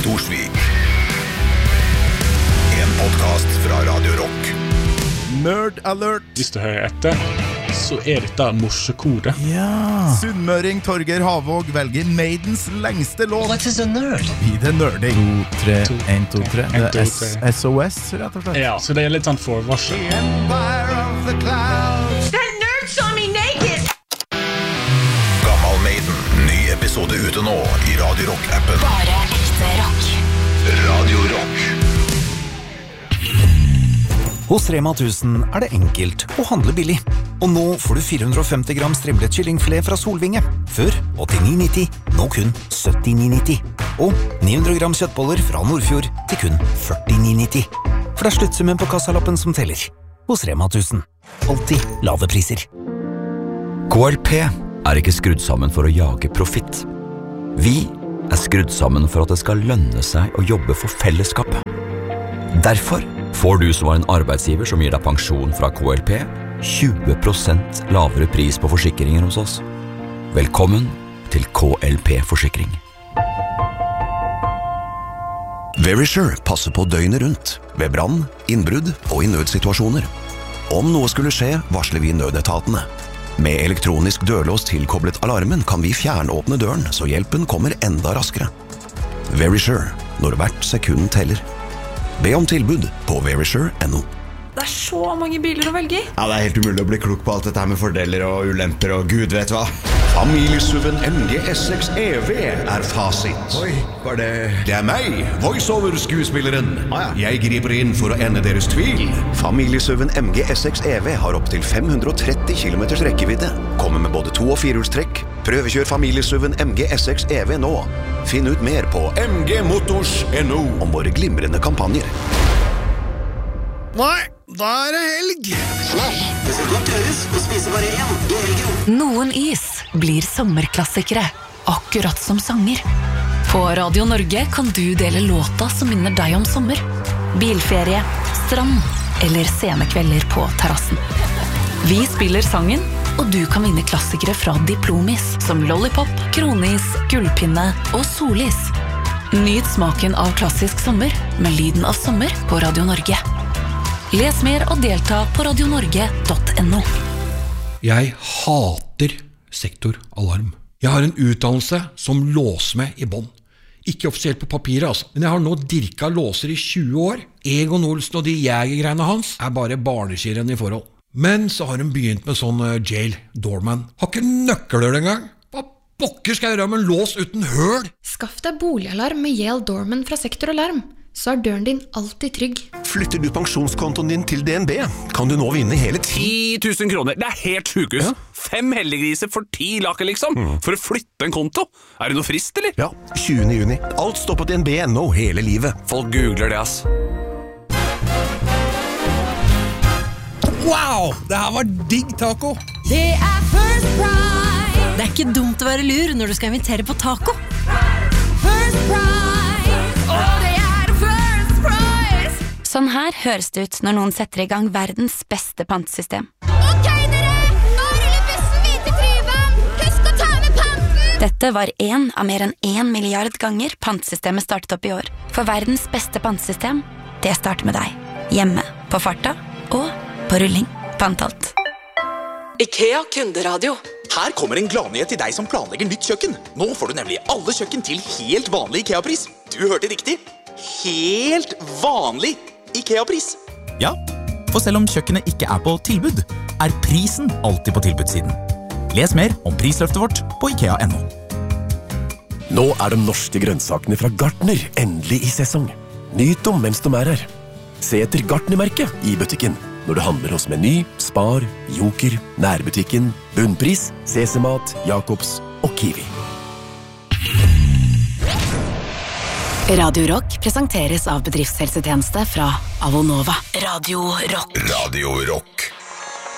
Torsvik. En podcast fra Radio Rock. Nerd alert. Hvis du hører etter, så dette morsekode. Ja. Sunnmøring Torger Havåg velger Maidens lengste låt. What is a nerd? I det nerding. 1, 2, 3. Det SOS, rett og slett. Ja, så det litt sånn forvarsel. That nerd saw me naked! Gammal Maiden. Ny episode ute nå I Radio Rock-appen. Bare ekte rock. Radio Rock. Hos Rema 1000 det enkelt å handle billig. Og nå får du 450 gram strimlet kyllingfilet fra Solvinge. Før 89,90, nå kun 79,90. Og 900 gram kjøttboller fra Nordfjord til kun 49,90. For det sluttsummen på kassalappen som teller. Hos Rema 1000. Alltid lave priser. KLP ikke skrudd sammen for å jage profitt. Vi skrudd sammen for at det skal lønne seg å jobbe for fellesskapet. Derfor får du som en arbeidsgiver som gir deg pensjon fra KLP 20% lavere pris på forsikringer hos oss. Velkommen til KLP-forsikring. Verisure passer på døgnet rundt, ved brann, innbrudd og I nødsituasjoner. Om noe skulle skje, varsler vi nødetatene. Med elektronisk dørlås tilkoblet alarmen kan vi fjernåpne døren, så hjelpen kommer enda raskere. Verisure, når hvert sekund teller. Be om tilbud på verisure.no. Det så mange biler å velge I. Ja, det helt umulig å bli klok på alt dette her med fordeler og ulemper og gud vet hva. Familiesuven MG S6 EV fasit. Oi, var det... Det meg, voiceover-skuespilleren. Jeg griper inn for å ende deres tvil. Familiesuven MG S6 EV har opp til 530 km rekkevidde. Kommer med både 2- og 4-hjulstrekk. Prøvekjør familiesuven MG S6 EV nå. Finn ut mer på mgmotors.no om våre glimrende kampanjer. Nei, da det helg. Det skal godt gjøres å spise bare en I helgen. Noen is blir sommerklassikere, akkurat som sanger. På Radio Norge kan du dele låta som minner deg om sommer. Bilferie, strand eller scenekvelder på terrassen. Vi spiller sangen, og du kan vinne klassikere fra Diplomis, som Lollipop, Kronis, Gullpinne og Solis. Nyt smaken av klassisk sommer med lyden av sommer på Radio Norge. Les mer og delta på radionorge.no. Jeg hater sektoralarm. Jeg har en utdannelse som låser meg I bånd. Ikke offisielt på papiret, altså. Men jeg har nå dirket låser I 20 år. Egon Olsen og de jegergreiene hans bare barneskiren I forhold. Men så har hun begynt med sånn jail doorman. Har ikke nøkler engang. Hva bokker skal jeg gjøre med en lås uten høl? Skaff deg boligalarm med Yale Doorman fra Sektoralarm. Så døren din alltid trygg. Flytter du pensjonskontoen din til DNB, kan du nå vinne hele 10 000 kroner. Det helt sjukehus. Ja. 5 heldiggriser for 10 laker liksom. For å flytte en konto. Det noe frist, eller? Ja, 20. juni. Alt står på DNB.no hele livet. Folk googler det, ass. Wow, det her var digg taco. Det First Price. Det ikke dumt å være lur når du skal invitere på taco. First Price. Sånn her høres det ut når noen setter I gang verdens beste pantesystem. Ok, dere! Nå ruller bussen videre til Tryvann! Husk å ta med panten! Dette var en av mer enn 1 milliard ganger pantesystemet startet opp I år. For verdens beste pantesystem, det starter med deg. Hjemme, på farta og på rulling. Pantalt. IKEA kunderadio. Her kommer en gladnyhet til deg som planlegger nytt kjøkken. Nå får du nemlig alle kjøkken til helt vanlig IKEA-pris. Du hørte riktig. Helt vanlig IKEA-pris. Ja, for selv om kjøkkenet ikke på tilbud, prisen alltid på tilbudssiden. Les mer om prisløftet vårt på IKEA.no. Nå de norske grønnsakene fra Gartner endelig I sesong. Nyt dem mens de her. Se etter Gartner-merket I butikken. Når du handler hos Meny, Spar, Joker, Nærbutikken, Bunnpris, Sesemat, Jakobs og Kiwi. Radio Rock presenteres av bedriftshelsetjeneste fra Avonova. Radio Rock. Radio Rock.